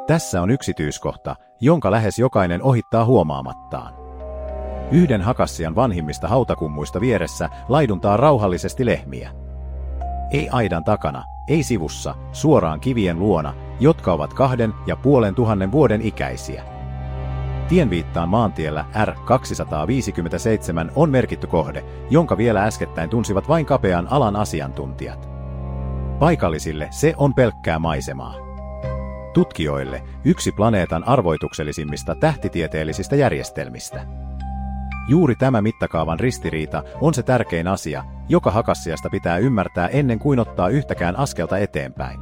Tässä on yksityiskohta, jonka lähes jokainen ohittaa huomaamattaan. Yhden Hakassian vanhimmista hautakummuista vieressä laiduntaa rauhallisesti lehmiä. Ei aidan takana, ei sivussa, suoraan kivien luona, jotka ovat 2500 vuoden ikäisiä. Tienviittaan maantiellä R257 on merkitty kohde, jonka vielä äskettäin tunsivat vain kapean alan asiantuntijat. Paikallisille se on pelkkää maisemaa. Tutkijoille yksi planeetan arvoituksellisimmista tähtitieteellisistä järjestelmistä. Juuri tämä mittakaavan ristiriita on se tärkein asia, joka Hakassiasta pitää ymmärtää ennen kuin ottaa yhtäkään askelta eteenpäin.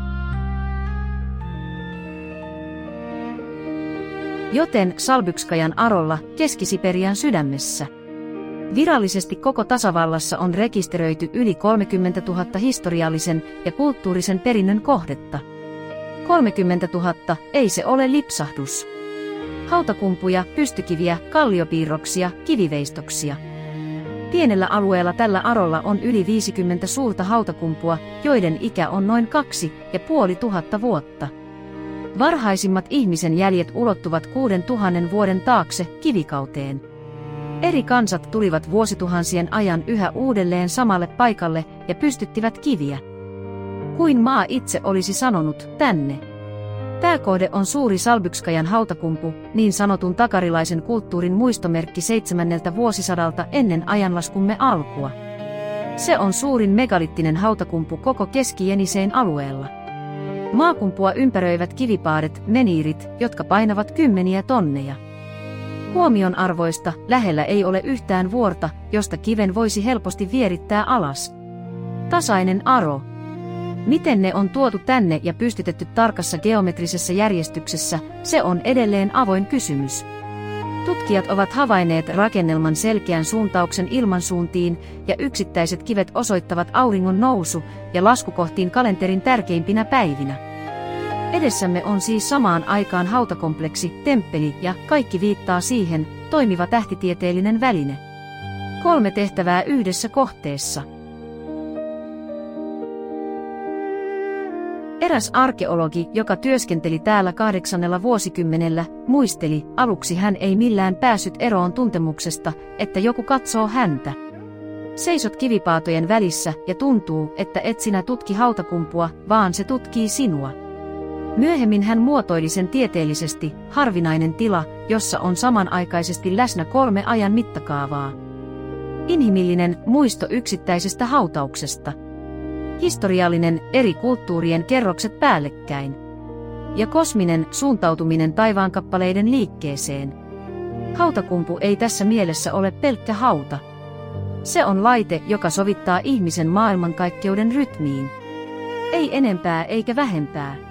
Joten Salbykskajan Arolla, Keski-Siperian sydämessä. Virallisesti koko tasavallassa on rekisteröity yli 30 000 historiallisen ja kulttuurisen perinnön kohdetta. 30 000, ei se ole lipsahdus. Hautakumpuja, pystykiviä, kalliopiirroksia, kiviveistoksia. Pienellä alueella tällä Arolla on yli 50 suurta hautakumpua, joiden ikä on noin 2500 vuotta. Varhaisimmat ihmisen jäljet ulottuvat 6000 vuoden taakse kivikauteen. Eri kansat tulivat vuosituhansien ajan yhä uudelleen samalle paikalle ja pystyttivät kiviä. Kuin maa itse olisi sanonut, tänne. Pääkohde on suuri Salbykskajan hautakumpu, niin sanotun takarilaisen kulttuurin muistomerkki 7. vuosisadalta ennen ajanlaskumme alkua. Se on suurin megaliittinen hautakumpu koko Keski-Jeniseen alueella. Maakumpua ympäröivät kivipaaret, meniirit, jotka painavat kymmeniä tonneja. Huomionarvoista, lähellä ei ole yhtään vuorta, josta kiven voisi helposti vierittää alas. Tasainen Aro. Miten ne on tuotu tänne ja pystytetty tarkassa geometrisessä järjestyksessä, se on edelleen avoin kysymys. Tutkijat ovat havainneet rakennelman selkeän suuntauksen ilmansuuntiin ja yksittäiset kivet osoittavat auringon nousu- ja laskukohtiin kalenterin tärkeimpinä päivinä. Edessämme on siis samaan aikaan hautakompleksi, temppeli ja kaikki viittaa siihen, toimiva tähtitieteellinen väline. 3 tehtävää yhdessä kohteessa. Eräs arkeologi, joka työskenteli täällä 8. vuosikymmenellä, muisteli, aluksi hän ei millään päässyt eroon tuntemuksesta, että joku katsoo häntä. Seisot kivipaatojen välissä ja tuntuu, että et sinä tutki hautakumpua, vaan se tutkii sinua. Myöhemmin hän muotoili sen tieteellisesti, harvinainen tila, jossa on samanaikaisesti läsnä 3 ajan mittakaavaa. Inhimillinen muisto yksittäisestä hautauksesta. Historiallinen eri kulttuurien kerrokset päällekkäin. Ja kosminen suuntautuminen taivaankappaleiden liikkeeseen. Hautakumpu ei tässä mielessä ole pelkkä hauta. Se on laite, joka sovittaa ihmisen maailmankaikkeuden rytmiin. Ei enempää eikä vähempää.